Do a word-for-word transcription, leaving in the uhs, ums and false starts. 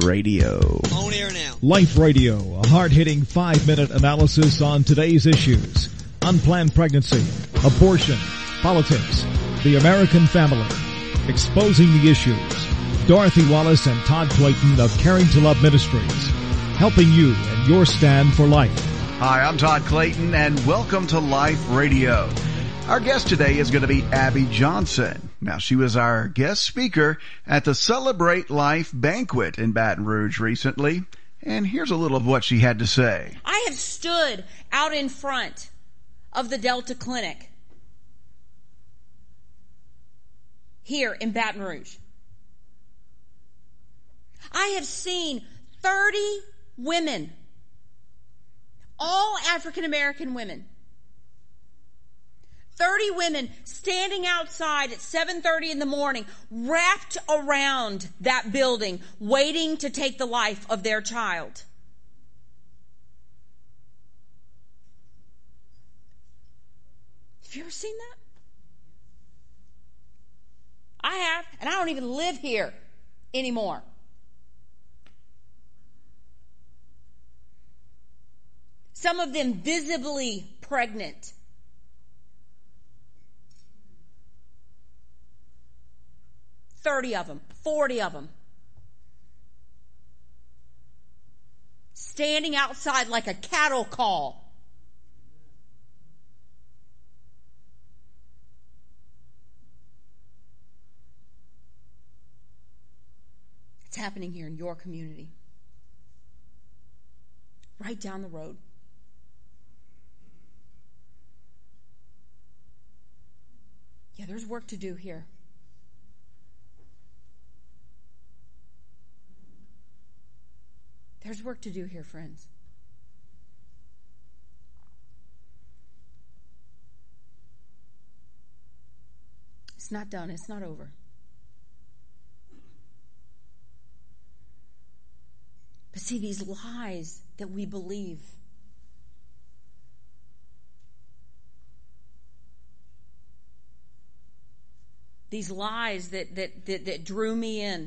Radio. On air now. Life Radio, a hard-hitting five-minute analysis on today's issues. Unplanned pregnancy, abortion, politics, the American family. Exposing the issues. Dorothy Wallace and Todd Clayton of Caring to Love Ministries. Helping you in your stand for life. Hi, I'm Todd Clayton, and welcome to Life Radio. Our guest today is going to be Abby Johnson. Now, she was our guest speaker at the Celebrate Life banquet in Baton Rouge recently, and here's a little of what she had to say. I have stood out in front of the Delta Clinic here in Baton Rouge. I have seen thirty women, all African American women, thirty women standing outside at seven thirty in the morning, wrapped around that building, waiting to take the life of their child. Have you ever seen that? I have, and I don't even live here anymore. Some of them visibly pregnant. thirty of them, forty of them. Standing outside like a cattle call. It's happening here in your community. Right down the road. Yeah, there's work to do here. There's work to do here, friends. It's not done. It's not over. But see, these lies that we believe, these lies that, that, that, that drew me in,